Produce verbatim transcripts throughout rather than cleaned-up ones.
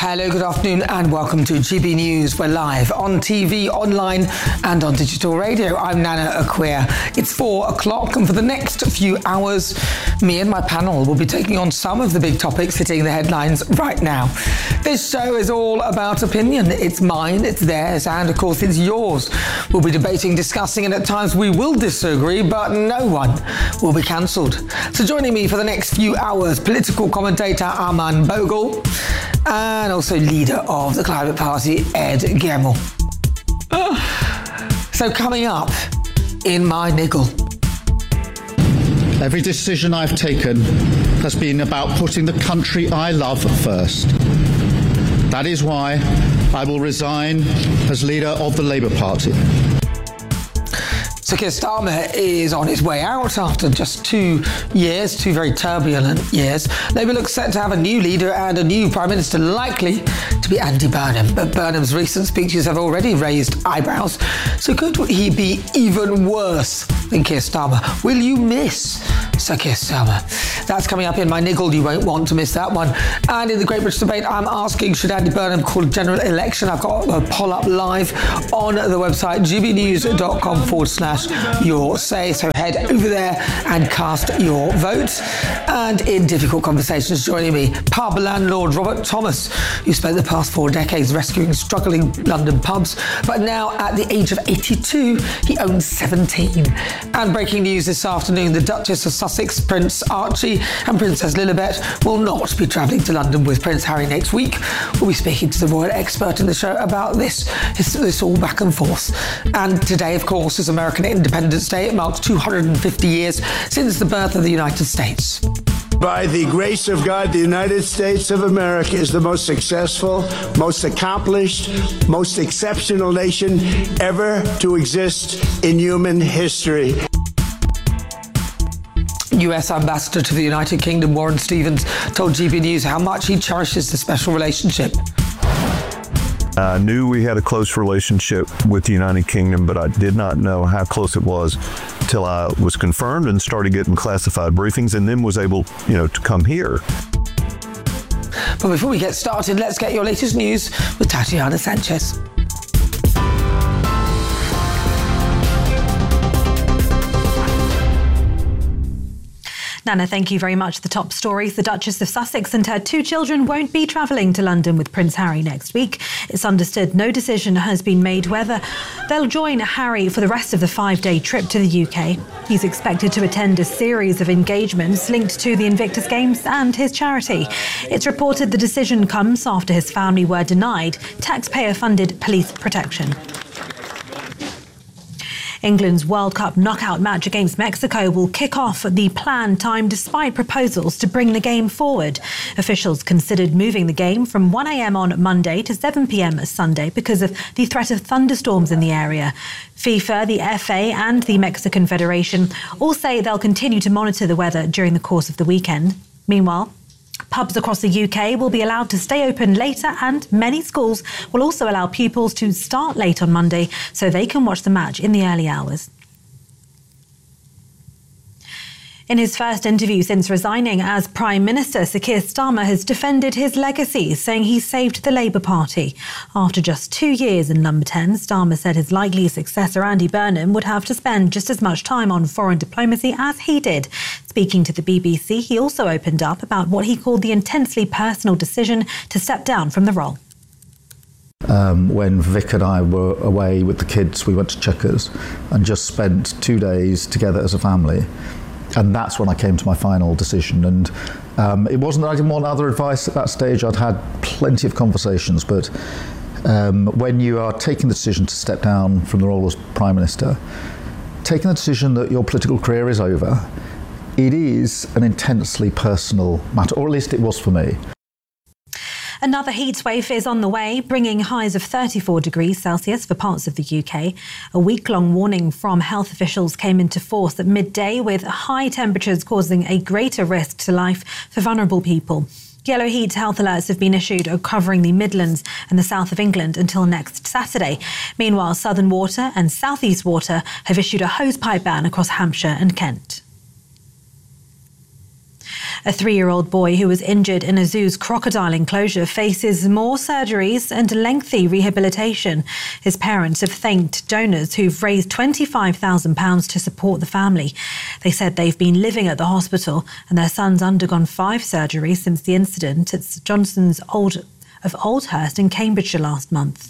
Hello, good afternoon and welcome to G B News. We're live on T V, online and on digital radio. I'm Nana Akua. It's four o'clock and for the next few hours, me and my panel will be taking on some of the big topics hitting the headlines right now. This show is all about opinion. It's mine, it's theirs, and of course it's yours. We'll be debating, discussing, and at times we will disagree, but no one will be cancelled. So joining me for the next few hours, political commentator Aman Bogle, and also leader of the Climate Party, Ed Gemmell. So coming up in my niggle. Every decision I've taken has been about putting the country I love first. That is why I will resign as leader of the Labour Party. So Keir Starmer is on his way out after just two years, two very turbulent years. Labour looks set to have a new leader and a new Prime Minister, likely to be Andy Burnham. But Burnham's recent speeches have already raised eyebrows. So could he be even worse than Keir Starmer? Will you miss Sir Keir Starmer? That's coming up in my niggle. You won't want to miss that one. And in the Great British Debate, I'm asking, should Andy Burnham call a general election? I've got a poll up live on the website, gbnews.com forward slash your say. So head over there and cast your vote. And in difficult conversations, joining me, pub landlord Robert Thomas, who spent the past four decades rescuing struggling London pubs, but now at the age of eighty-two, he owns seventeen. And breaking news this afternoon, the Duchess of Sussex, Prince Archie and Princess Lilibet will not be travelling to London with Prince Harry next week. We'll be speaking to the royal expert in the show about this, this, this all back and forth. And today, of course, is American Independence Day. It marks two hundred fifty years since the birth of the United States. By the grace of God, the United States of America is the most successful, most accomplished, most exceptional nation ever to exist in human history. U S Ambassador to the United Kingdom, Warren Stevens, told G B News how much he cherishes the special relationship. I knew we had a close relationship with the United Kingdom, but I did not know how close it was till I was confirmed and started getting classified briefings, and then was able, you know, to come here. But before we get started, let's get your latest news with Tatiana Sanchez. Nana, thank you very much. The top stories. The Duchess of Sussex and her two children won't be travelling to London with Prince Harry next week. It's understood no decision has been made whether they'll join Harry for the rest of the five-day trip to the U K. He's expected to attend a series of engagements linked to the Invictus Games and his charity. It's reported the decision comes after his family were denied taxpayer-funded police protection. England's World Cup knockout match against Mexico will kick off at the planned time despite proposals to bring the game forward. Officials considered moving the game from one a.m. on Monday to seven p.m. Sunday because of the threat of thunderstorms in the area. FIFA, the F A and the Mexican Federation all say they'll continue to monitor the weather during the course of the weekend. Meanwhile, pubs across the U K will be allowed to stay open later, and many schools will also allow pupils to start late on Monday so they can watch the match in the early hours. In his first interview since resigning as Prime Minister, Sir Keir Starmer has defended his legacy, saying he saved the Labour Party. After just two years in Number ten, Starmer said his likely successor, Andy Burnham, would have to spend just as much time on foreign diplomacy as he did. Speaking to the B B C, he also opened up about what he called the intensely personal decision to step down from the role. Um, when Vic and I were away with the kids, we went to Chequers and just spent two days together as a family. And that's when I came to my final decision. And um, it wasn't that I didn't want other advice at that stage. I'd had plenty of conversations. But um, when you are taking the decision to step down from the role as Prime Minister, taking the decision that your political career is over, it is an intensely personal matter, or at least it was for me. Another heatwave is on the way, bringing highs of thirty-four degrees Celsius for parts of the U K. A week-long warning from health officials came into force at midday, with high temperatures causing a greater risk to life for vulnerable people. Yellow heat health alerts have been issued covering the Midlands and the south of England until next Saturday. Meanwhile, Southern Water and South East Water have issued a hosepipe ban across Hampshire and Kent. A three-year-old boy who was injured in a zoo's crocodile enclosure faces more surgeries and lengthy rehabilitation. His parents have thanked donors who've raised twenty-five thousand pounds to support the family. They said they've been living at the hospital and their son's undergone five surgeries since the incident at St Johnston's Old of Oldhurst in Cambridgeshire last month.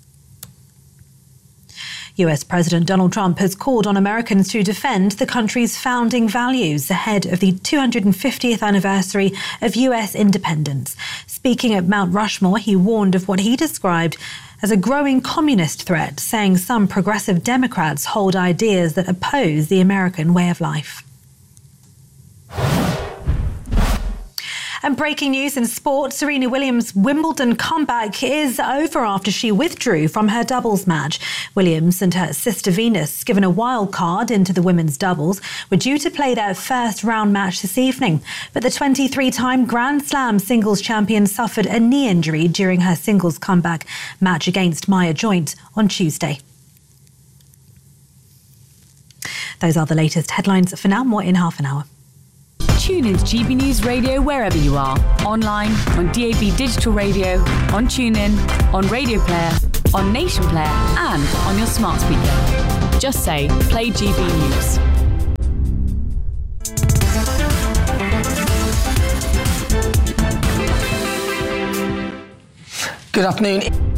U S President Donald Trump has called on Americans to defend the country's founding values ahead of the two hundred fiftieth anniversary of U S independence. Speaking at Mount Rushmore, he warned of what he described as a growing communist threat, saying some progressive Democrats hold ideas that oppose the American way of life. And breaking news in sport, Serena Williams' Wimbledon comeback is over after she withdrew from her doubles match. Williams and her sister Venus, given a wild card into the women's doubles, were due to play their first round match this evening. But the twenty-three-time Grand Slam singles champion suffered a knee injury during her singles comeback match against Maya Joint on Tuesday. Those are the latest headlines. For now, more in half an hour. Tune in to G B News Radio wherever you are. Online, on D A B Digital Radio, on TuneIn, on Radio Player, on Nation Player and on your smart speaker. Just say, play G B News. Good afternoon.